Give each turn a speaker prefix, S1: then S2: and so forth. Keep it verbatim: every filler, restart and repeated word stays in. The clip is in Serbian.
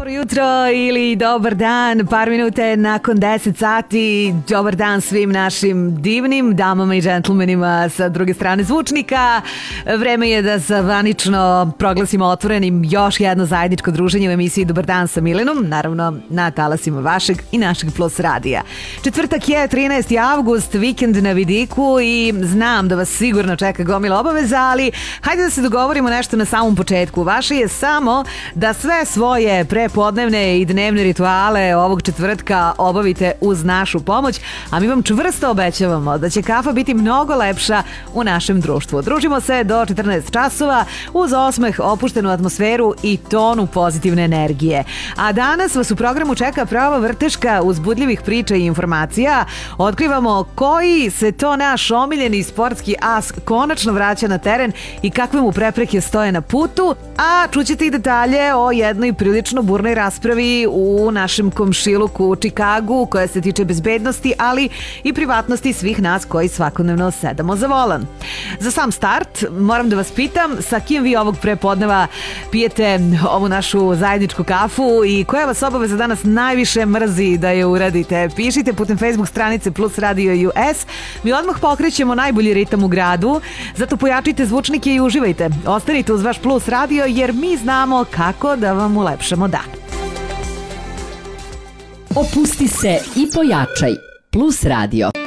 S1: Dobro jutro ili dobar dan, par minute nakon deset sati. Dobar dan svim našim divnim damama i džentlmenima sa druge strane zvučnika. Vreme je da zvanično proglasimo otvorenim još jedno zajedničko druženje u emisiji Dobar dan sa Milenom, naravno na talasima vašeg i našeg Plus radija. Četvrtak je trinaesti avgust, vikend na vidiku i znam da vas sigurno čeka gomila obaveza, ali hajde da se dogovorimo nešto na samom početku. Vaše je samo da sve svoje prepodnevne i dnevne rituale ovog četvrtka obavite uz našu pomoć, a mi vam čvrsto obećavamo da će kafa biti mnogo lepša u našem društvu. Družimo se do četrnaest časova uz osmeh, opuštenu atmosferu i tonu pozitivne energije. A danas vas u programu čeka prava vrteška uzbudljivih priča i informacija. Otkrivamo koji se to naš omiljeni sportski as konačno vraća na teren i kakve mu prepreke stoje na putu, a čućete i detalje o jednoj prilično burnoj raspravi u našem komšiluku u Čikagu koja se tiče bezbednosti, ali i privatnosti svih nas koji svakodnevno sedamo za volan. Za sam start moram da vas pitam sa kim vi ovog prepodneva pijete ovu našu zajedničku kafu i koja vas obaveza danas najviše mrzi da je uradite. Pišite putem Facebook stranice Plus Radio U S. Mi odmah pokrećemo najbolji ritam u gradu, zato pojačite zvučnike i uživajte. Ostanite uz vaš Plus Radio jer mi znamo kako da vam ulepšamo dan.
S2: Opusti se i pojačaj. Plus Radio.